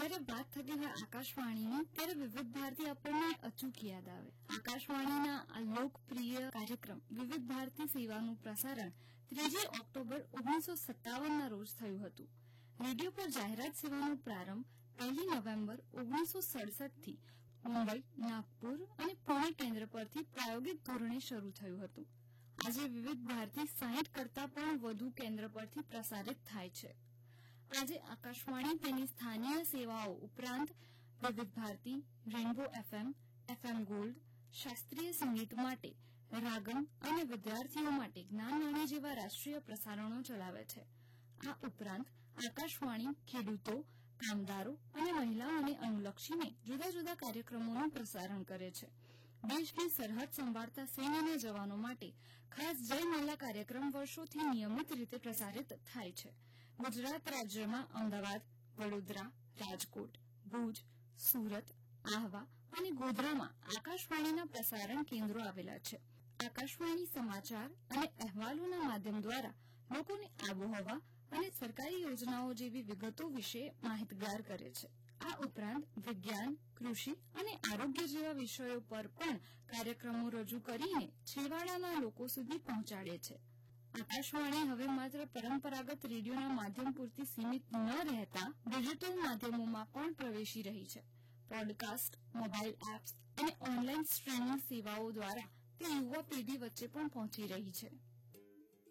જ્યારે વાત થતી હોય આકાશવાણીની ત્યારે વિવિધ ભારતી આપણને અચૂક યાદ આવે. આકાશવાણીના આ લોકપ્રિય કાર્યક્રમ વિવિધ ભારતી સેવાનું પ્રસારણ 3 ઓક્ટોબર 1957ના રોજ થયું હતું. રેડિયો પર જાહેરાત સેવાનો પ્રારંભ 1 નવેમ્બર 1967 થી મુંબઈ, નાગપુર અને પુણે કેન્દ્ર પરથી પ્રાયોગિક ધોરણે શરૂ થયું હતું. આજે વિવિધ ભારતી 60 કરતા પણ વધુ કેન્દ્ર પરથી પ્રસારિત થાય છે. આજે આકાશવાણી તેની સ્થાનીય સેવાઓ ઉપરાંત વિવિધ Bharati, rainbow FM, FM gold, શાસ્ત્રીય સંગીત માટે રાગમ અને વિદ્યાર્થીઓ માટે જ્ઞાનવાણી જેવા રાષ્ટ્રીય પ્રસારણો ચલાવે છે. આ ઉપરાંત આકાશવાણી ખેડૂતો, કામદારો અને મહિલાઓને અનુલક્ષીને જુદા જુદા કાર્યક્રમોનું પ્રસારણ કરે છે. દેશની સરહદ સંભાળતા સેનાના જવાનો માટે ખાસ જયમાલા કાર્યક્રમ વર્ષોથી નિયમિત રીતે પ્રસારિત થાય છે. ગુજરાત રાજ્યમાં અમદાવાદ, વડોદરા, રાજકોટ, ભુજ, સુરત, આહવા અને ગોધરામાં આકાશવાણીના પ્રસારણ કેન્દ્રો આવેલા છે. આકાશવાણી સમાચાર અને અહેવાલોના માધ્યમ દ્વારા લોકોને આબોહવા અને સરકારી યોજનાઓ જેવી વિગતો વિશે માહિતગાર કરે છે. આ ઉપરાંત વિજ્ઞાન, કૃષિ અને આરોગ્ય જેવા વિષયો પર પણ કાર્યક્રમો રજૂ કરીને છેવાડાના લોકો સુધી પહોંચાડે છે. આકાશવાણી હવે માત્ર પરંપરાગત રેડિયોના માધ્યમ પૂરતી સીમિત ન રહેતા ડિજિટલ માધ્યમોમાં પણ પ્રવેશી રહી છે. પોડકાસ્ટ, મોબાઈલ એપ્સ અને ઓનલાઈન સ્ટ્રીમિંગ સેવાઓ દ્વારા તે યુવા પેઢી વચ્ચે પણ પહોંચી રહી છે.